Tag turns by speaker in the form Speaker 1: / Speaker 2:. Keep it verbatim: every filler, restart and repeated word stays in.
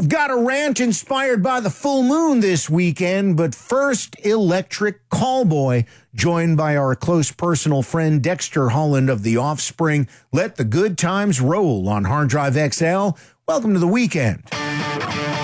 Speaker 1: Got a rant inspired by the full moon this weekend, but first, Electric Callboy, joined by our close personal friend Dexter Holland of The Offspring. Let the good times roll on Hard Drive X L. Welcome to the weekend.